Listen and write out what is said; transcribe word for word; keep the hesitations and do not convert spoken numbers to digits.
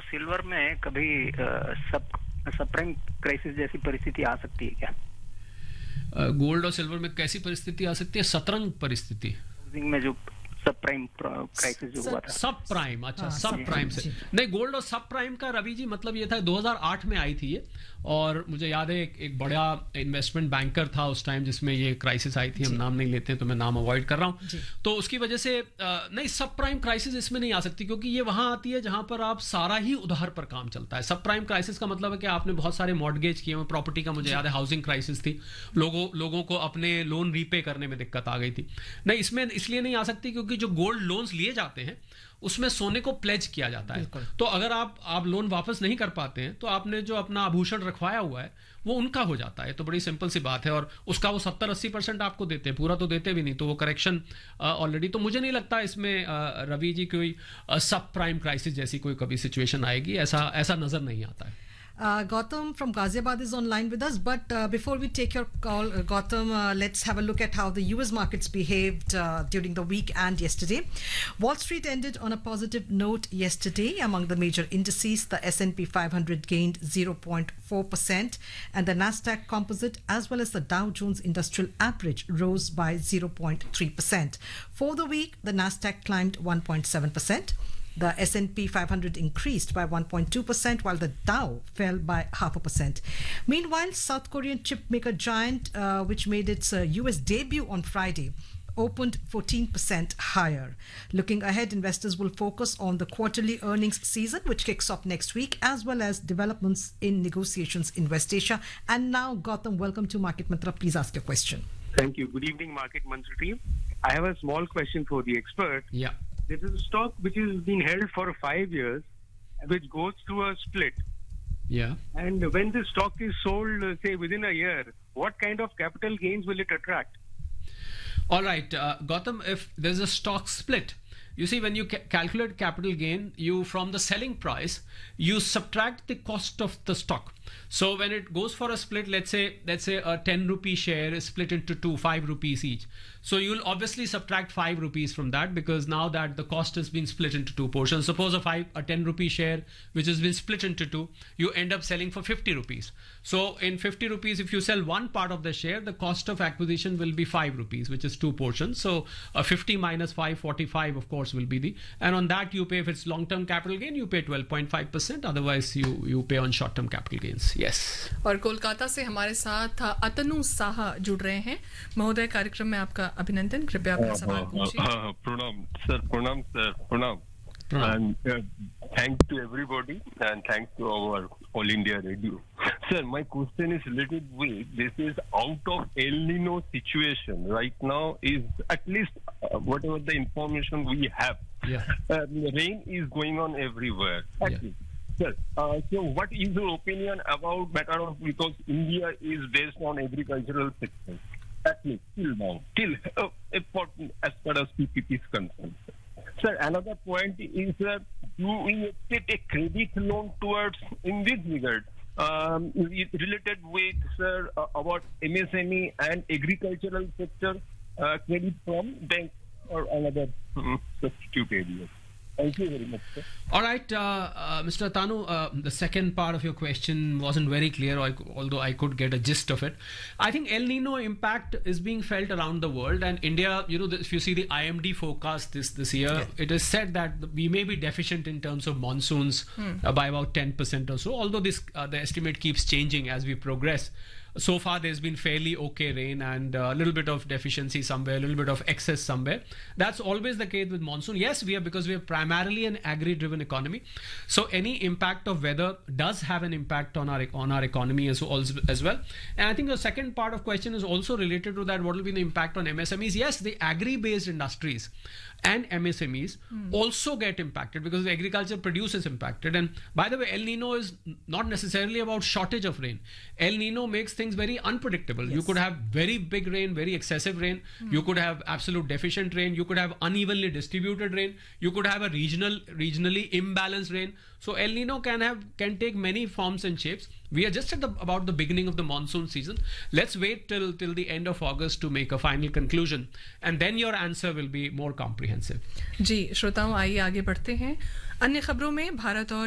Silver में कभी सब सबप्राइम क्राइसिस जैसी परिस्थिति आ सकती है क्या? गोल्ड और सिल्वर में कैसी परिस्थिति आ सकती है? सतरंग परिस्थिति में जो सब प्राइम क्राइसिस जो हुआ था। सब प्राइम, अच्छा हाँ, सब प्राइम से नहीं, गोल्ड और सब प्राइम का रवि जी मतलब ये था दो हज़ार आठ में आई थी ये, और मुझे याद है एक, एक बड़ा इन्वेस्टमेंट बैंकर था उस टाइम जिसमें ये क्राइसिस आई थी। हम नाम नहीं लेते हैं तो मैं नाम अवॉइड कर रहा हूँ। तो उसकी वजह से नहीं, सब प्राइम क्राइसिस इसमें नहीं आ सकती क्योंकि ये वहां आती है जहां पर आप सारा ही उधार पर काम चलता है। सब प्राइम क्राइसिस का मतलब है कि आपने बहुत सारे मॉर्गेज किए हुए, प्रॉपर्टी का मुझे याद है हाउसिंग क्राइसिस थी, लोगों लोगों को अपने लोन रीपे करने में दिक्कत आ गई थी। नहीं, इसमें इसलिए नहीं आ सकती क्योंकि जो गोल्ड लोन्स लिए जाते हैं उसमें सोने को प्लेज किया जाता है। तो अगर आप आप लोन वापस नहीं कर पाते हैं तो आपने जो अपना आभूषण रखवाया हुआ है वो उनका हो जाता है। तो बड़ी सिंपल सी बात है, और उसका वो सत्तर अस्सी परसेंट आपको देते हैं, पूरा तो देते भी नहीं, तो वो करेक्शन ऑलरेडी। तो मुझे नहीं लगता इसमें रवि जी कोई सब प्राइम क्राइसिस जैसी कोई कभी सिचुएशन आएगी, ऐसा ऐसा नजर नहीं आता है। Uh, Gautam from Ghaziabad is online with us. But uh, before we take your call, uh, Gautam, uh, let's have a look at how the U S markets behaved uh, during the week and yesterday. Wall Street ended on a positive note yesterday. Among the major indices, the S and P five hundred gained zero point four percent and the Nasdaq Composite as well as the Dow Jones Industrial Average rose by zero point three percent. For the week, the Nasdaq climbed one point seven percent. The S and P five hundred increased by one point two percent while the Dow fell by half a percent. Meanwhile, South Korean chipmaker Giant, uh, which made its uh, U S debut on Friday, opened fourteen percent higher. Looking ahead, investors will focus on the quarterly earnings season, which kicks off next week, as well as developments in negotiations in West Asia. And now, Gautam, welcome to Market Mantra. Please ask your question. Thank you. Good evening, Market Mantra team. I have a small question for the expert. Yeah. This is a stock which is being held for five years, which goes through a split. Yeah. And when the stock is sold, uh, say, within a year, what kind of capital gains will it attract? All right, uh, Gautam, if there's a stock split, you see, when you ca- calculate capital gain, you from the selling price, you subtract the cost of the stock. So when it goes for a split, let's say let's say a ten rupee share is split into two, five rupees each. So you'll obviously subtract five rupees from that because now that the cost has been split into two portions. Suppose a five a ten rupee share which has been split into two, you end up selling for fifty rupees. So in fifty rupees, if you sell one part of the share, the cost of acquisition will be five rupees, which is two portions. So uh, fifty minus five, forty-five, of course, will be the, and on that you pay, if it's long-term capital gain, you pay twelve point five percent. Otherwise, you you pay on short-term capital gains. Yes. और कोलकाता से हमारे साथ अतनु साहा जुड़ रहे हैं। महोदय, कार्यक्रम में आपका अभिनंदन। कृपया अपना सवाल पूछिए। प्रणाम सर, प्रणाम सर, प्रणाम। And uh, thanks to everybody and thanks to our All India Radio. Sir, my question is related with this is out of El Nino situation right now is at least uh, whatever the information we have. Yeah. Uh, rain is going on everywhere. At Yeah. least. Sir, uh, so what is your opinion about matter of, because India is based on agricultural sector, at least till now, till uh, as far as P P P is concerned. Sir, another point is uh, do we take a credit loan towards in this regard um, related with sir uh, about M S M E and agricultural sector uh, credit from bank or another um, substitute areas. Thank you very much, sir. All right, uh, uh, Mister Tanu, uh, the second part of your question wasn't very clear, although I could get a gist of it. I think El Nino impact is being felt around the world, and India, you know, if you see the I M D forecast this, this year, yeah. It is said that we may be deficient in terms of monsoons hmm. uh, by about ten percent or so, although this uh, the estimate keeps changing as we progress. So far, there's been fairly okay rain and a little bit of deficiency somewhere, a little bit of excess somewhere. That's always the case with monsoon. Yes, we are, because we are primarily an agri-driven economy. So any impact of weather does have an impact on our on our economy as, as well. And I think the second part of question is also related to that. What will be the impact on M S M Es? Yes, the agri-based industries and M S M Es hmm. also get impacted because the agriculture produce is impacted. And by the way, El Nino is not necessarily about shortage of rain. El Nino makes things very unpredictable. Yes. You could have very big rain, very excessive rain. Hmm. You could have absolute deficient rain. You could have unevenly distributed rain. You could have a regional, regionally imbalanced rain. So El Nino can have can take many forms and shapes. We are just at the, about the beginning of the monsoon season. Let's wait till till the end of August to make a final conclusion, and then your answer will be more comprehensive. जी श्रोताओं, आइए आगे बढ़ते हैं। अन्य खबरों में भारत और